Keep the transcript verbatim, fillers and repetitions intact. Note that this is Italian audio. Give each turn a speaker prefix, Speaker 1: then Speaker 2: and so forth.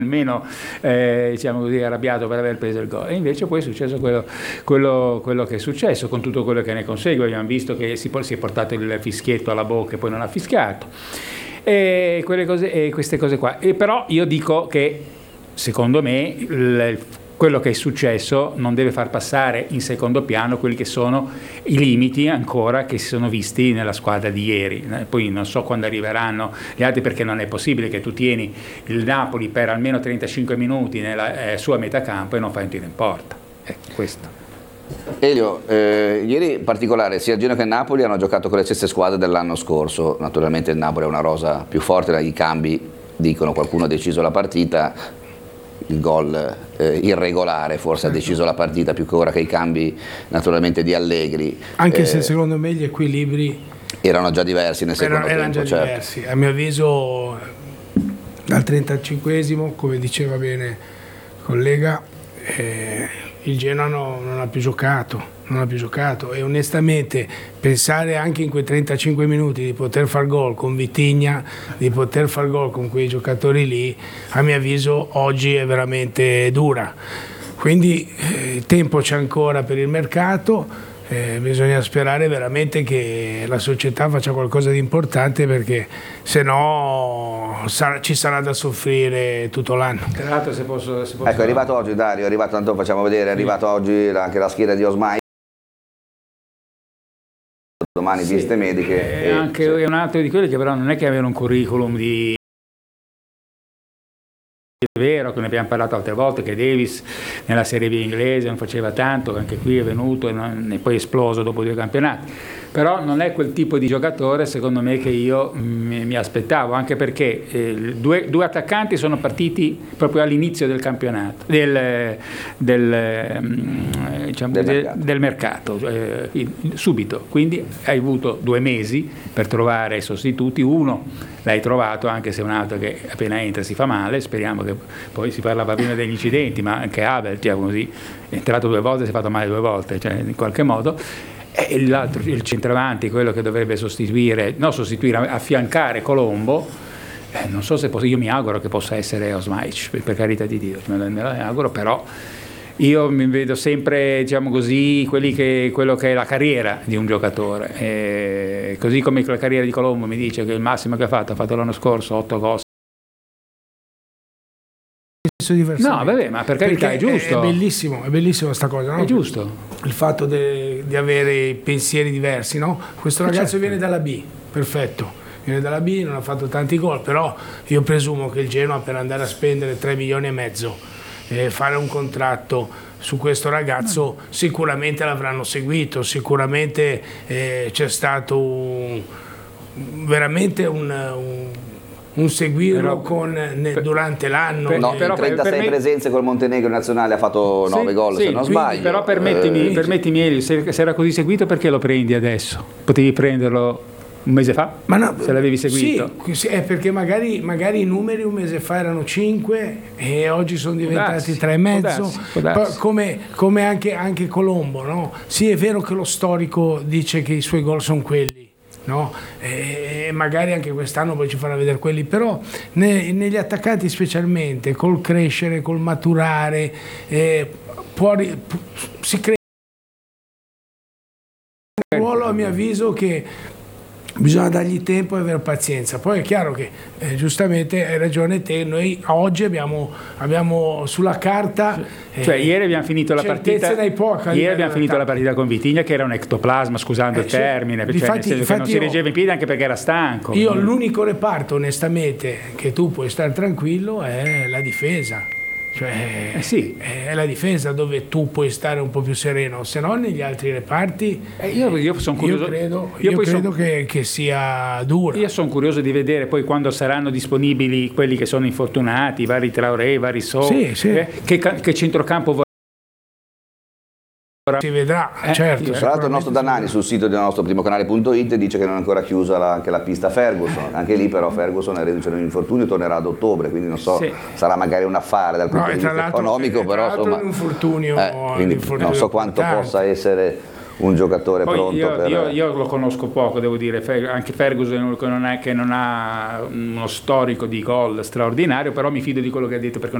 Speaker 1: almeno eh, diciamo così arrabbiato per aver preso il gol, e invece poi è successo quello, quello, quello che è successo, con tutto quello che ne consegue. Abbiamo visto che si, si è portato il fischietto alla bocca e poi non ha fischiato, e, quelle cose, e queste cose qua. E però io dico che secondo me il, quello che è successo non deve far passare in secondo piano quelli che sono i limiti ancora che si sono visti nella squadra di ieri. Poi non so quando arriveranno gli altri, perché non è possibile che tu tieni il Napoli per almeno trentacinque minuti nella eh, sua metà campo e non fai un tiro in porta. Ecco, questo.
Speaker 2: Elio, eh, ieri in particolare sia Genoa che Napoli hanno giocato con le stesse squadre dell'anno scorso. Naturalmente il Napoli è una rosa più forte, i cambi dicono, qualcuno ha deciso la partita. Il gol eh, irregolare forse ha deciso la partita più che ora che i cambi naturalmente di Allegri,
Speaker 3: anche
Speaker 2: eh,
Speaker 3: se secondo me gli equilibri
Speaker 2: erano già diversi nel secondo
Speaker 3: erano,
Speaker 2: tempo,
Speaker 3: erano già
Speaker 2: certo.
Speaker 3: diversi. A mio avviso dal trentacinquesimo, come diceva bene il collega, eh, il Genoa no, non ha più giocato non ha più giocato e onestamente pensare anche in quei trentacinque minuti di poter far gol con Vitinha, di poter far gol con quei giocatori lì, a mio avviso oggi è veramente dura. Quindi eh, tempo c'è ancora per il mercato, eh, bisogna sperare veramente che la società faccia qualcosa di importante, perché se no sarà, ci sarà da soffrire tutto l'anno.
Speaker 1: Tra l'altro, se posso, se posso...
Speaker 2: Ecco, è arrivato oggi Dario, è arrivato, tanto facciamo vedere, è arrivato sì. oggi anche la scheda di Osmai. Domani
Speaker 1: sì,
Speaker 2: visite mediche.
Speaker 1: È, e, anche, sì. è un altro di quelli che però non è che aveva un curriculum di... È vero che ne abbiamo parlato altre volte, che Davis nella Serie B inglese non faceva tanto, anche qui è venuto e, non, e poi è esploso dopo due campionati, però non è quel tipo di giocatore secondo me che io mi, mi aspettavo, anche perché eh, due, due attaccanti sono partiti proprio all'inizio del campionato, del, del, diciamo,
Speaker 2: del
Speaker 1: del,
Speaker 2: mercato,
Speaker 1: del mercato eh, subito, quindi hai avuto due mesi per trovare sostituti. Uno l'hai trovato, anche se un altro che appena entra si fa male, speriamo che poi si parlava prima degli incidenti, ma anche Abel, cioè, così, è entrato due volte e si è fatto male due volte, cioè, in qualche modo. E l'altro, il centravanti, quello che dovrebbe sostituire, no sostituire, affiancare Colombo, eh, non so se posso, io mi auguro che possa essere Osmaic, per, per carità di Dio, me lo auguro, però io mi vedo sempre, diciamo così, quelli che, quello che è la carriera di un giocatore, e così come la carriera di Colombo mi dice che il massimo che ha fatto, ha fatto l'anno scorso otto gol. No, vabbè, ma per carità è giusto.
Speaker 3: È bellissimo, è bellissimo sta cosa, no?
Speaker 1: È giusto.
Speaker 3: Il fatto de, di avere pensieri diversi, no? Questo ragazzo certo. viene dalla B, perfetto. Viene dalla B, non ha fatto tanti gol, però io presumo che il Genoa, per andare a spendere tre milioni e mezzo e fare un contratto su questo ragazzo, no. sicuramente l'avranno seguito, sicuramente eh, c'è stato un, veramente un, un un seguirlo però, con, ne, per, durante l'anno.
Speaker 2: No, però trentasei per me, presenze col Montenegro nazionale, ha fatto nove sì, gol sì, se non quindi, sbaglio.
Speaker 1: Però permettimi, eh, permettimi Elio, se, se era così seguito, perché lo prendi adesso? Potevi prenderlo un mese fa? Ma no, se l'avevi seguito?
Speaker 3: Sì, è perché magari, magari i numeri un mese fa erano cinque e oggi sono diventati tre e mezzo, come, come anche, anche Colombo, no? Sì, è vero che lo storico dice che i suoi gol sono quelli, no? E magari anche quest'anno poi ci farà vedere quelli, però ne, negli attaccanti specialmente, col crescere, col maturare, eh, può, si crea un ruolo, a mio avviso, che bisogna dargli tempo e avere pazienza. Poi è chiaro che eh, giustamente hai ragione te, noi oggi abbiamo, abbiamo sulla carta
Speaker 1: eh, cioè ieri abbiamo finito la partita poca, ieri abbiamo finito la partita con Vitinha, che era un ectoplasma, scusando eh, il termine, cioè,
Speaker 3: infatti,
Speaker 1: cioè,
Speaker 3: infatti
Speaker 1: non si reggeva in piedi anche perché era stanco.
Speaker 3: Io l'unico reparto onestamente che tu puoi stare tranquillo è la difesa. Cioè,
Speaker 1: eh sì.
Speaker 3: è la difesa dove tu puoi stare un po' più sereno, se no negli altri reparti
Speaker 1: eh, io, io, sono curioso,
Speaker 3: io credo, io io credo son, che, che sia dura.
Speaker 1: Io sono curioso di vedere poi quando saranno disponibili quelli che sono infortunati, i vari Traoré, i vari So,
Speaker 3: sì, sì.
Speaker 1: eh, che, che centrocampo vorrà.
Speaker 3: Si vedrà, eh, certo.
Speaker 2: Tra l'altro il nostro Danani sul sito del nostro primo canale punto it dice che non è ancora chiusa la, anche la pista Ferguson, anche lì però Ferguson è reduce da un infortunio, tornerà ad ottobre, quindi non so, sì. sarà magari un affare dal punto no, di vista economico, però insomma,
Speaker 3: un infortunio,
Speaker 2: eh, quindi
Speaker 3: un infortunio
Speaker 2: non so quanto
Speaker 3: importante.
Speaker 2: possa essere un giocatore
Speaker 1: Poi
Speaker 2: pronto
Speaker 1: io,
Speaker 2: per...
Speaker 1: io, io lo conosco poco, devo dire, anche Ferguson che non, è, che non ha uno storico di gol straordinario, però mi fido di quello che ha detto perché